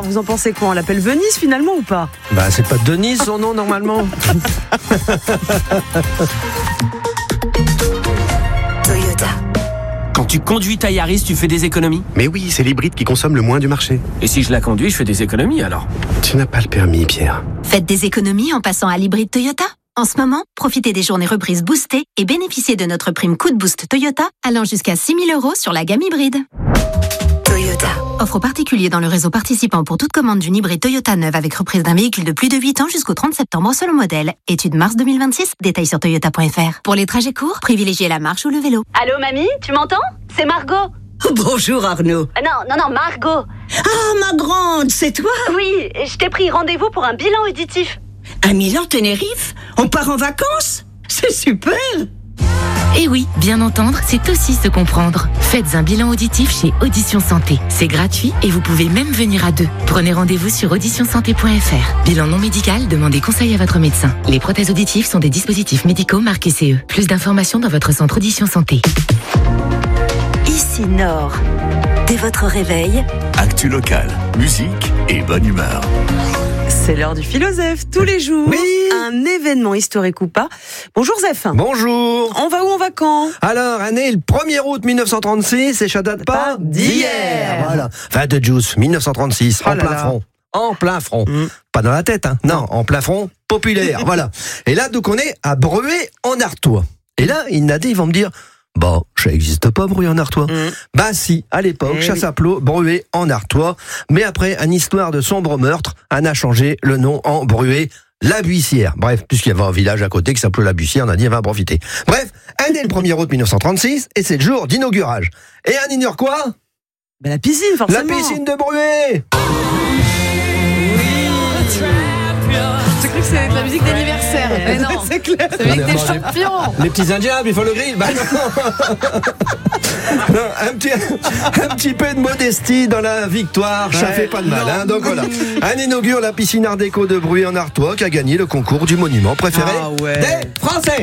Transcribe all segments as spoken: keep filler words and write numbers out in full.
vous en pensez quoi? On l'appelle Venise finalement ou pas? Bah c'est pas Denise son nom normalement. Toyota. Quand tu conduis ta Yaris, tu fais des économies? Mais oui, c'est l'hybride qui consomme le moins du marché. Et si je la conduis, je fais des économies alors? Tu n'as pas le permis, Pierre. Faites des économies en passant à l'hybride Toyota. En ce moment, profitez des journées reprises boostées et bénéficiez de notre prime Coup de Boost Toyota allant jusqu'à six mille euros sur la gamme hybride. Toyota. Offre aux particuliers dans le réseau participant pour toute commande d'une hybride Toyota neuve avec reprise d'un véhicule de plus de huit ans jusqu'au trente septembre selon modèle. Étude mars deux mille vingt-six. Détails sur toyota point f r. Pour les trajets courts, privilégiez la marche ou le vélo. Allô mamie, tu m'entends? C'est Margot. Bonjour Arnaud. Ah non, non, non, Margot. Ah ma grande, c'est toi? Oui, je t'ai pris rendez-vous pour un bilan auditif. À Milan, Tenerife? On part en vacances? C'est super! Et oui, bien entendre, c'est aussi se comprendre. Faites un bilan auditif chez Audition Santé. C'est gratuit et vous pouvez même venir à deux. Prenez rendez-vous sur audition santé point f r. Bilan non médical, demandez conseil à votre médecin. Les prothèses auditives sont des dispositifs médicaux marqués C E. Plus d'informations dans votre centre Audition Santé. Ici Nord. Dès votre réveil, Actu locale, musique et bonne humeur. C'est l'heure du philosophe, tous les jours. Oui. Un événement historique ou pas. Bonjour Zef. Bonjour. On va où, on va quand? Alors, année le premier août mille neuf cent trente-six, et ça date pas d'hier. Voilà. Fin de Juice, mille neuf cent trente-six, Oh en là plein là. front. En plein front. Mm. Pas dans la tête, hein. Non, en plein front, populaire. Voilà. Et là, donc, on est à Bruay en Artois. Et là, il y en a des, ils vont me dire, bah, ça n'existe pas, Bruay en Artois. Mm. Bah si, à l'époque, Eh ça oui. s'appelait Bruay en Artois. Mais après, une histoire de sombre meurtre, on a changé le nom en Bruay la Buissière. Bref, puisqu'il y avait un village à côté qui s'appelait la Buissière, on a dit, on va en profiter. Bref, un est le premier août mille neuf cent trente-six, et c'est le jour d'inaugurage. Et on ignore quoi? Ben, la piscine, La forcément. piscine de Bruay. J'ai cru que c'était de la musique d'anniversaire. Mais non, C'est clair. c'est avec Non, des mais bon, champions. Les petits indiens, il faut le grill. Bah non. Non, un, petit, un petit peu de modestie dans la victoire, ça Ouais. fait pas de mal. Hein, donc voilà. On inaugure la piscine Art déco de Bruay en Artois qui a gagné le concours du monument préféré Ah ouais. des Français.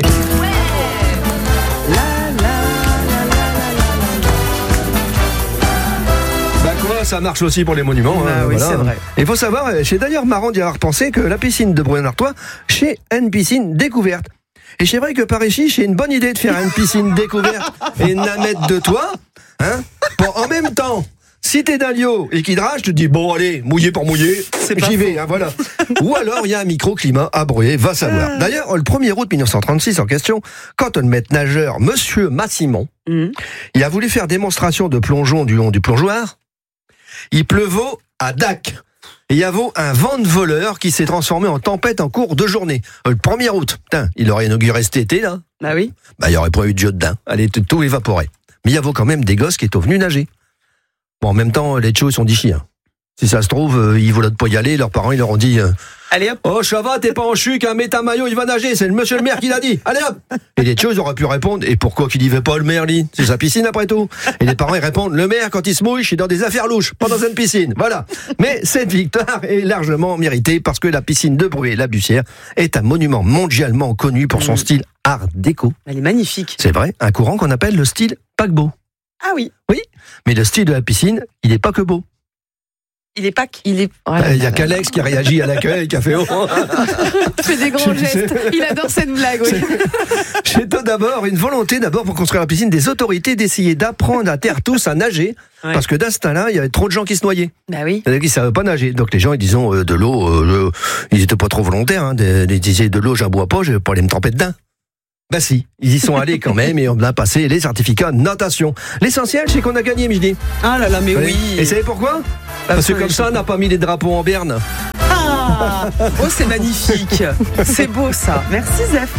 Bah quoi, ça marche aussi pour les monuments. Ah hein, oui, voilà. c'est vrai. Il faut savoir, c'est d'ailleurs marrant d'y avoir pensé que la piscine de Bruay en Artois, c'est une piscine découverte. Et c'est vrai que par ici, c'est une bonne idée de faire une piscine découverte et une mettre de toi, hein, pour en même temps. Si t'es d'un lieu et qu'il drache, tu te dis, bon, allez, mouillé pour mouiller, C'est pas j'y vais, hein, voilà. Ou alors, il y a un microclimat à Bruay, va savoir. D'ailleurs, le premier août mille neuf cent trente-six en question, quand le maître nageur, monsieur Massimon, Mm. il a voulu faire démonstration de plongeon du long du plongeoir, il pleuvot à Dac. Et il y avait un vent de voleur qui s'est transformé en tempête en cours de journée. Euh, Le premier août, putain, il aurait inauguré cet été, là. Bah oui. Bah, il y aurait pas eu de jeu de dain. Allez, tout, tout évaporé. Mais il y avait quand même des gosses qui étaient venus nager. Bon, en même temps, les tchos, ils sont d'ici, hein. Si ça se trouve, euh, ils voulaient pas y aller, leurs parents, ils leur ont dit, euh, Allez hop. oh, ça va, t'es pas en chuc, hein, mets ta maillot, il va nager, c'est le monsieur le maire qui l'a dit. Allez hop! Et les tchos, ils auraient pu répondre, et pourquoi qu'il y va pas, le maire, lui? C'est sa piscine, après tout. Et les parents, ils répondent, le maire, quand il se mouille, je suis dans des affaires louches, pas dans une piscine. Voilà. Mais cette victoire est largement méritée parce que la piscine de Bruay, la Buissière, est un monument mondialement connu pour son Mmh. style art déco. Elle est magnifique. C'est vrai, un courant qu'on appelle le style paquebot. Ah oui. Oui, mais le style de la piscine, il est pas que beau. Il est Pâques. Il est. Oh Il là y a là. qu'Alex qui a réagi à l'accueil, qui a fait oh. Il fait des grands Je sais. gestes. Il adore cette blague, oui. J'ai d'abord une volonté, d'abord pour construire la piscine, des autorités d'essayer d'apprendre à terre tous à nager, Ouais. parce que dans ce temps-là, il y avait trop de gens qui se noyaient. Bah oui. Il y en a qui ne savaient pas nager. Donc les gens, ils disaient euh, de l'eau, euh, ils étaient pas trop volontaires. Hein, de- ils disaient de l'eau, j'en bois pas, je vais pas aller me tremper dedans. Bah si, ils y sont allés quand même et on a passé les certificats de natation. L'essentiel, c'est qu'on a gagné, Midi. Ah là là, mais oui. Et vous savez pourquoi? Parce que comme ça, on n'a pas mis les drapeaux en berne. Ah. Oh, c'est magnifique. C'est beau ça. Merci Zef.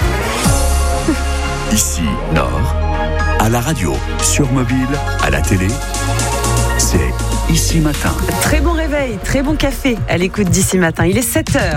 Ici, Nord, à la radio, sur mobile, à la télé, c'est Ici Matin. Très bon réveil, très bon café à l'écoute d'ici matin. Il est sept heures.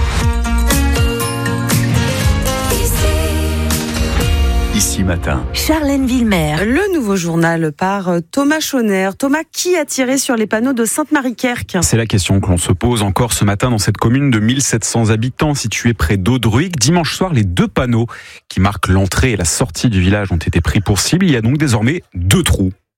Ici Matin. Charlène Villemer. Le nouveau journal par Thomas Chauner. Thomas, qui a tiré sur les panneaux de Sainte-Marie-Kerck? C'est la question que l'on se pose encore ce matin dans cette commune de mille sept cents habitants située près d'Audruic. Dimanche soir, les deux panneaux qui marquent l'entrée et la sortie du village ont été pris pour cible. Il y a donc désormais deux trous.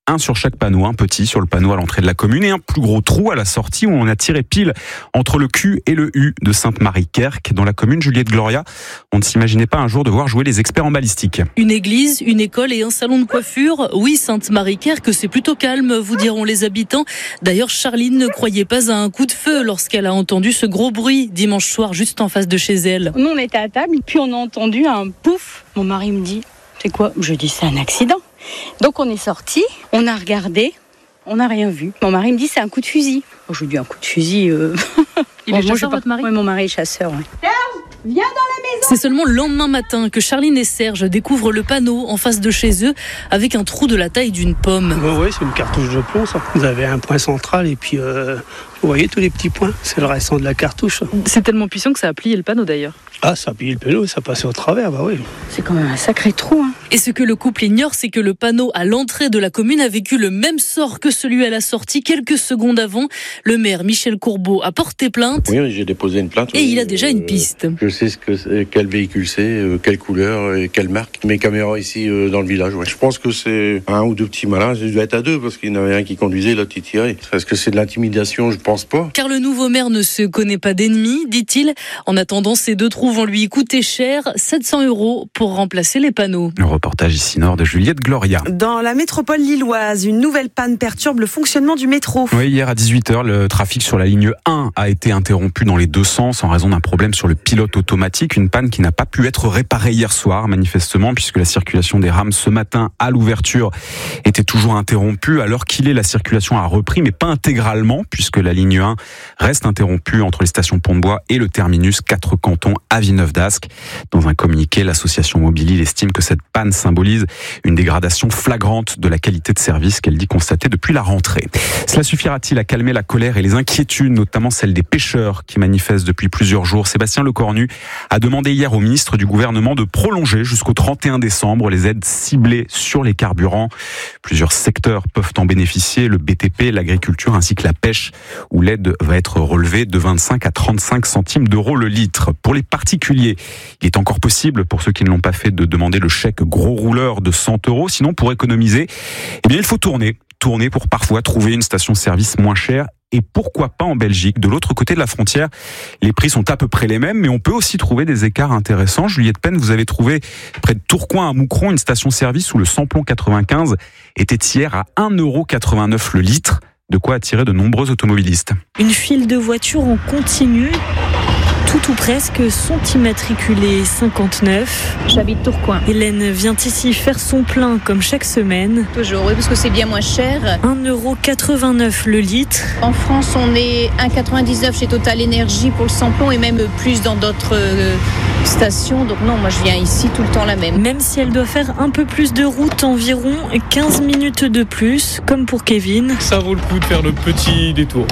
un sur chaque panneau, un petit sur le panneau à l'entrée de la commune et un plus gros trou à la sortie où on a tiré pile entre le Q et le U de Sainte-Marie-Kerck. Dans la commune Juliette Gloria, on ne s'imaginait pas un jour devoir jouer les experts en balistique. Une église, une école et un salon de coiffure. Oui, Sainte-Marie-Kerck, c'est plutôt calme, vous diront les habitants. D'ailleurs, Charline ne croyait pas à un coup de feu lorsqu'elle a entendu ce gros bruit dimanche soir juste en face de chez elle. Nous, on était à table, puis on a entendu un pouf. Mon mari me dit, c'est quoi ? Je dis, c'est un accident. Donc on est sortis, on a regardé, on n'a rien vu. Mon mari me dit, c'est un coup de fusil. Oh, je lui dis, un coup de fusil... Euh... Il est bon, chasseur, votre mari ? Oui, mon mari est chasseur, oui. Viens dans la maison. C'est seulement le lendemain matin que Charline et Serge découvrent le panneau en face de chez eux avec un trou de la taille d'une pomme. Oui, ouais, c'est une cartouche de plomb, ça. Vous avez un point central et puis euh, vous voyez tous les petits points. C'est le restant de la cartouche. C'est tellement puissant que ça a plié le panneau d'ailleurs. Ah, ça a plié le panneau, ça passait au travers, bah oui. C'est quand même un sacré trou, hein. Et ce que le couple ignore, c'est que le panneau à l'entrée de la commune a vécu le même sort que celui à la sortie quelques secondes avant. Le maire Michel Courbeau a porté plainte. Oui, j'ai déposé une plainte. Et oui, il a déjà euh, une piste. Je sais ce que c'est, quel véhicule c'est, euh, quelle couleur et quelle marque. Mes caméras ici euh, dans le village. Ouais. Je pense que c'est un ou deux petits malins. Je dois être à deux parce qu'il y en avait un qui conduisait, l'autre qui tirait. Est-ce que c'est de l'intimidation ? Je pense pas. Car le nouveau maire ne se connaît pas d'ennemis, dit-il. En attendant, ces deux trous vont lui coûter cher, sept cents euros pour remplacer les panneaux. Le reportage ici nord de Juliette Gloria. Dans la métropole lilloise, une nouvelle panne perturbe le fonctionnement du métro. Oui, hier à dix-huit heures, le trafic sur la ligne un a été interrompu dans les deux sens en raison d'un problème sur le pilote automatique. Une panne qui n'a pas pu être réparée hier soir, manifestement, puisque la circulation des rames ce matin à l'ouverture était toujours interrompue. Alors qu'il est, la circulation a repris, mais pas intégralement, puisque la ligne un reste interrompue entre les stations Pont-de-Bois et le terminus quatre cantons à Villeneuve-d'Ascq. Dans un communiqué, l'association Mobilil estime que cette panne symbolise une dégradation flagrante de la qualité de service qu'elle dit constater depuis la rentrée. Cela suffira-t-il à calmer la colère et les inquiétudes, notamment celles des pêcheurs qui manifestent depuis plusieurs jours ? Sébastien Lecornu a demandé hier au ministre du gouvernement de prolonger jusqu'au trente et un décembre les aides ciblées sur les carburants. Plusieurs secteurs peuvent en bénéficier, le B T P, l'agriculture ainsi que la pêche, où l'aide va être relevée de vingt-cinq à trente-cinq centimes d'euros le litre. Pour les particuliers, il est encore possible, pour ceux qui ne l'ont pas fait, de demander le chèque gros rouleur de cent euros. Sinon, pour économiser, eh bien, il faut tourner. Tourner pour parfois trouver une station-service moins chère. Et pourquoi pas en Belgique ? De l'autre côté de la frontière, les prix sont à peu près les mêmes, mais on peut aussi trouver des écarts intéressants. Juliette Penn, vous avez trouvé près de Tourcoing à Moucron une station-service où le samplon quatre-vingt-quinze était hier à un euro quatre-vingt-neuf le litre. De quoi attirer de nombreux automobilistes. Une file de voitures en continu. Tout ou presque sont immatriculés cinquante-neuf. J'habite Tourcoing. Hélène vient ici faire son plein comme chaque semaine. Toujours, oui, parce que c'est bien moins cher. un euro quatre-vingt-neuf le litre. En France, on est un euro quatre-vingt-dix-neuf chez Total Énergie pour le samplon et même plus dans d'autres euh, stations. Donc non, moi je viens ici tout le temps la même. Même si elle doit faire un peu plus de route, environ quinze minutes de plus, comme pour Kevin. Ça vaut le coup de faire le petit détour.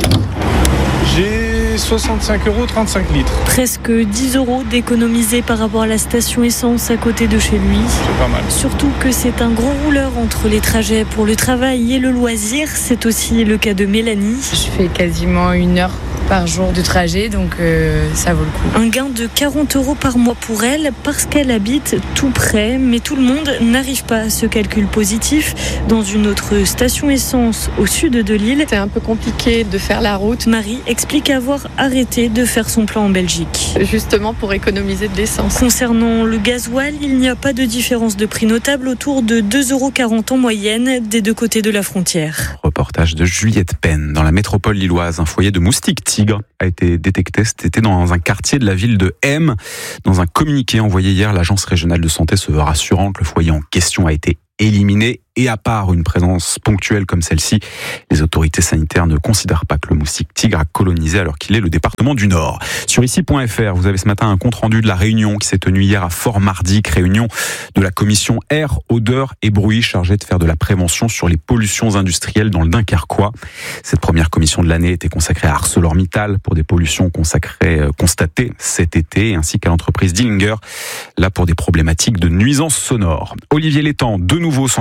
J'ai soixante-cinq euros, trente-cinq litres. Presque dix euros d'économiser par rapport à la station essence à côté de chez lui. C'est pas mal. Surtout que c'est un gros rouleur entre les trajets pour le travail et le loisir. C'est aussi le cas de Mélanie. Je fais quasiment une heure par jour de trajet, donc euh, ça vaut le coup. Un gain de quarante euros par mois pour elle parce qu'elle habite tout près, mais tout le monde n'arrive pas à ce calcul positif. Dans une autre station essence au sud de Lille, c'est un peu compliqué de faire la route. Marie explique avoir arrêté de faire son plein en Belgique. Justement pour économiser de l'essence. Concernant le gasoil, il n'y a pas de différence de prix notable, autour de deux euros quarante en moyenne des deux côtés de la frontière. Reportage de Juliette Penn. Dans la métropole lilloise, un foyer de moustiques tigres a été détecté. C'était dans un quartier de la ville de M. Dans un communiqué envoyé hier, l'agence régionale de santé se veut rassurante. Le foyer en question a été éliminé. Et à part une présence ponctuelle comme celle-ci, les autorités sanitaires ne considèrent pas que le moustique tigre a colonisé alors qu'il est le département du Nord. Sur ici point F R, vous avez ce matin un compte-rendu de la réunion qui s'est tenue hier à Fort-Mardic, réunion de la commission air, odeur et bruit chargée de faire de la prévention sur les pollutions industrielles dans le Dunkerquois. Cette première commission de l'année était consacrée à ArcelorMittal pour des pollutions consacrées, euh, constatées cet été, ainsi qu'à l'entreprise Dillinger, là pour des problématiques de nuisances sonores. Olivier Létang, de nouveau sanctionné pour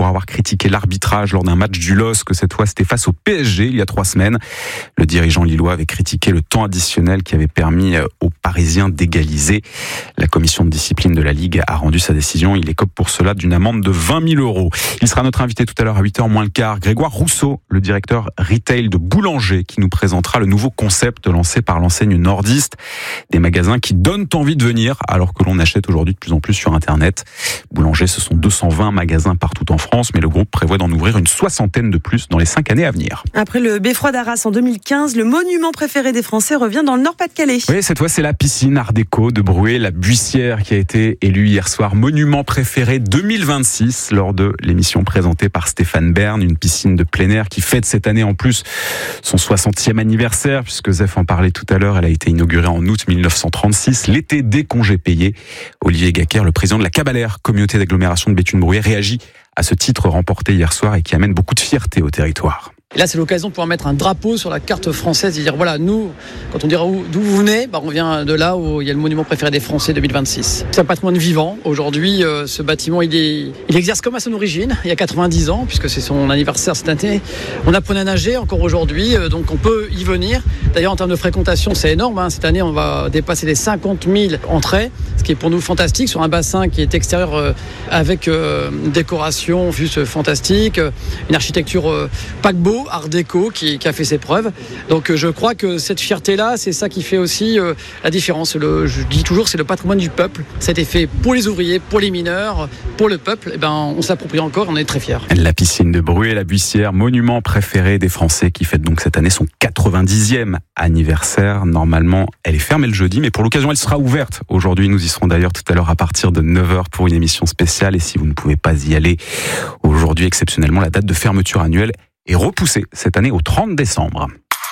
pour avoir critiqué l'arbitrage lors d'un match du L O S, que cette fois c'était face au P S G il y a trois semaines. Le dirigeant lillois avait critiqué le temps additionnel qui avait permis aux Parisiens d'égaliser. La commission de discipline de la Ligue a rendu sa décision. Il écope pour cela d'une amende de vingt mille euros. Il sera notre invité tout à l'heure à huit heures moins le quart. Grégoire Rousseau, le directeur retail de Boulanger, qui nous présentera le nouveau concept lancé par l'enseigne nordiste. Des magasins qui donnent envie de venir alors que l'on achète aujourd'hui de plus en plus sur Internet. Boulanger, ce sont deux cent vingt magasins partout en France, mais le groupe prévoit d'en ouvrir une soixantaine de plus dans les cinq années à venir. Après le beffroi d'Arras en deux mille quinze, le monument préféré des Français revient dans le Nord-Pas-de-Calais. Oui, cette fois, c'est la piscine Art déco de Bruay, la Buissière, qui a été élue hier soir monument préféré deux mille vingt-six lors de l'émission présentée par Stéphane Bern, une piscine de plein air qui fête cette année en plus son soixantième anniversaire, puisque Zef en parlait tout à l'heure. Elle a été inaugurée en août mille neuf cent trente-six, l'été des congés payés. Olivier Gaquer, le président de la Cabalère, communauté d'agglomération de Béthune-Bruay, réagit à ce titre remporté hier soir et qui amène beaucoup de fierté au territoire. Et là, c'est l'occasion de pouvoir mettre un drapeau sur la carte française et dire, voilà, nous, quand on dira où, d'où vous venez, bah, on vient de là où il y a le monument préféré des Français deux mille vingt-six. C'est un patrimoine vivant. Aujourd'hui, euh, ce bâtiment, il, est, il exerce comme à son origine, il y a quatre-vingt-dix ans, puisque c'est son anniversaire cette année. On apprenait à nager encore aujourd'hui, euh, donc on peut y venir. D'ailleurs, en termes de fréquentation, c'est énorme. Hein. Cette année, on va dépasser les cinquante mille entrées, ce qui est pour nous fantastique, sur un bassin qui est extérieur euh, avec euh, une décoration juste fantastique, euh, une architecture euh, paquebot, Art déco qui, qui a fait ses preuves. Donc euh, je crois que cette fierté-là, c'est ça qui fait aussi euh, la différence. Le, je dis toujours, c'est le patrimoine du peuple. Ça a été fait pour les ouvriers, pour les mineurs, pour le peuple. Et ben, on s'approprie encore, on est très fiers. La piscine de Bruay, la Buissière, monument préféré des Français, qui fête donc cette année son quatre-vingt-dixième anniversaire. Normalement, elle est fermée le jeudi, mais pour l'occasion, elle sera ouverte. Aujourd'hui, nous y serons d'ailleurs tout à l'heure à partir de neuf heures pour une émission spéciale. Et si vous ne pouvez pas y aller aujourd'hui, exceptionnellement, la date de fermeture annuelle est repoussée cette année au trente décembre.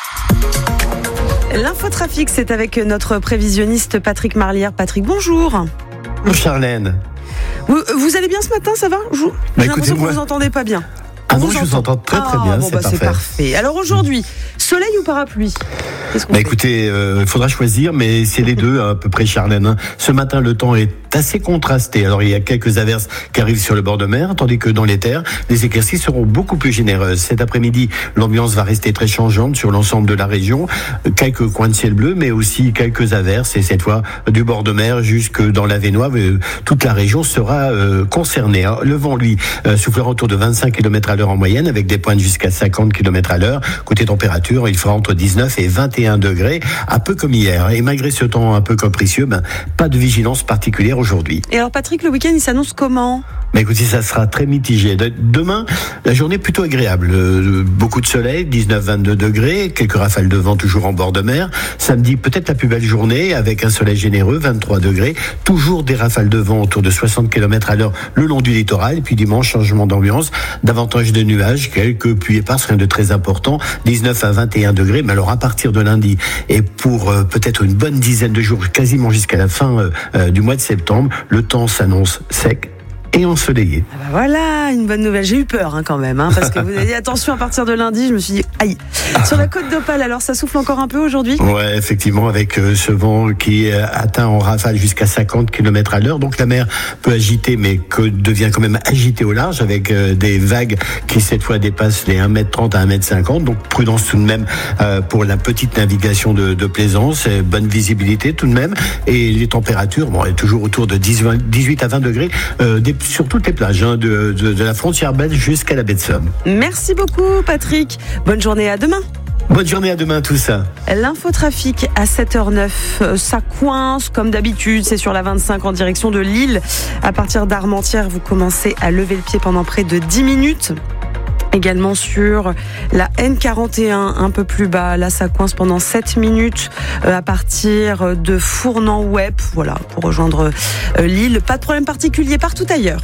L'infotrafic, c'est avec notre prévisionniste Patrick Marlière. Patrick, bonjour. Bonjour Charlène. Vous, vous allez bien ce matin, ça va? Je, J'ai bah, l'impression que vous ne vous entendez pas bien. Ah non, je vous entends très très bien, ah, bon, c'est, bah, parfait. c'est parfait. Alors aujourd'hui, soleil ou parapluie? Bah écoutez, il euh, faudra choisir, mais c'est les deux à peu près, Charlène. Ce matin, le temps est assez contrasté. Alors il y a quelques averses qui arrivent sur le bord de mer, tandis que dans les terres, les éclaircies seront beaucoup plus généreuses. Cet après-midi, l'ambiance va rester très changeante sur l'ensemble de la région. Quelques coins de ciel bleu, mais aussi quelques averses, et cette fois du bord de mer jusque dans l'Avesnois, toute la région sera euh, concernée. Le vent, lui, euh, soufflera autour de vingt-cinq kilomètres à l'heure en moyenne, avec des pointes jusqu'à cinquante kilomètres à l'heure. Côté température, il fera entre dix-neuf et vingt et un degrés, un peu comme hier. Et malgré ce temps un peu capricieux, ben, pas de vigilance particulière aujourd'hui. Et alors Patrick, le week-end, il s'annonce comment? Mais écoutez, ça sera très mitigé. Demain, la journée est plutôt agréable. Euh, beaucoup de soleil, dix-neuf à vingt-deux degrés, quelques rafales de vent toujours en bord de mer. Samedi, peut-être la plus belle journée, avec un soleil généreux, vingt-trois degrés. Toujours des rafales de vent autour de soixante kilomètres à l'heure le long du littoral. Et puis dimanche, changement d'ambiance, davantage de nuages, quelques pluies éparses, rien de très important, dix-neuf à vingt et un degrés. Mais alors à partir de lundi, et pour euh, peut-être une bonne dizaine de jours, quasiment jusqu'à la fin euh, euh, du mois de septembre, le temps s'annonce sec et ensoleillé. Ah bah voilà, une bonne nouvelle. J'ai eu peur hein, quand même, hein, parce que vous avez dit attention à partir de lundi, je me suis dit aïe. Sur la côte d'Opale, alors ça souffle encore un peu aujourd'hui? Ouais, effectivement, avec euh, ce vent qui euh, atteint en rafale jusqu'à cinquante kilomètres à l'heure. Donc la mer peut agiter, mais que devient quand même agitée au large, avec euh, des vagues qui cette fois dépassent les un mètre trente à un mètre cinquante. Donc prudence tout de même euh, pour la petite navigation de, de plaisance, euh, bonne visibilité tout de même. Et les températures, bon, est toujours autour de dix-huit à vingt degrés, euh, des sur toutes les plages hein, de, de, de la frontière belge jusqu'à la baie de Somme. Merci beaucoup Patrick. Bonne journée, à demain. Bonne journée, à demain tout ça. L'infotrafic à sept heures neuf, ça coince comme d'habitude, c'est sur la vingt-cinq en direction de Lille. À partir d'Armentières, vous commencez à lever le pied pendant près de dix minutes. Également sur la N quarante et un, un peu plus bas. Là, ça coince pendant sept minutes euh, à partir de Fournan-Ouep. Voilà, pour rejoindre euh, Lille. Pas de problème particulier partout ailleurs.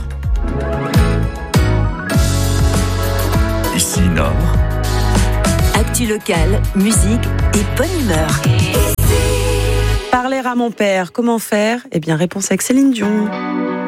Ici Nord. Actu locale, musique et bonne humeur. Parler à mon père, comment faire? Eh bien, réponse avec Céline Dion.